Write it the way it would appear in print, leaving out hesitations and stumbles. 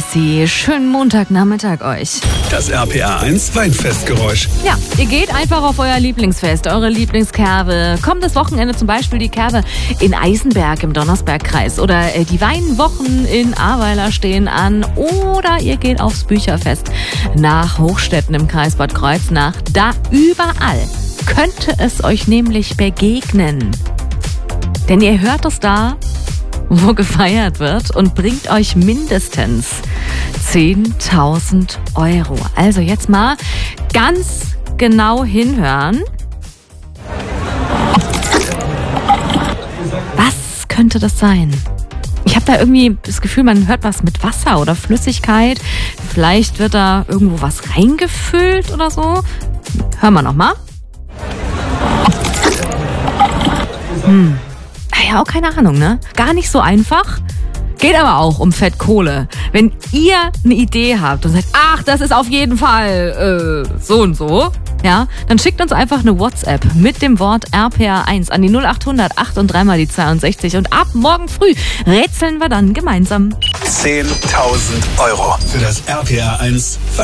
Jessie. Schönen Montagnachmittag euch. Das RPA1 Weinfestgeräusch. Ja, ihr geht einfach auf euer Lieblingsfest, eure Lieblingskerbe. Kommendes Wochenende zum Beispiel die Kerbe in Eisenberg im Donnersbergkreis oder die Weinwochen in Ahrweiler stehen an oder ihr geht aufs Bücherfest nach Hochstetten im Kreis Bad Kreuznach. Da überall könnte es euch nämlich begegnen. Denn ihr hört es da, wo gefeiert wird und bringt euch mindestens 10.000 Euro. Also jetzt mal ganz genau hinhören. Was könnte das sein? Ich habe da irgendwie das Gefühl, man hört was mit Wasser oder Flüssigkeit. Vielleicht wird da irgendwo was reingefüllt oder so. Hören wir nochmal. Ja, auch keine Ahnung, ne? Gar nicht so einfach. Geht aber auch um Fettkohle. Wenn ihr eine Idee habt und sagt, ach, das ist auf jeden Fall so und so, ja, dann schickt uns einfach eine WhatsApp mit dem Wort RPA1 an die 0800 8 und 3 mal die 62 und ab morgen früh rätseln wir dann gemeinsam. 10.000 Euro für das RPA1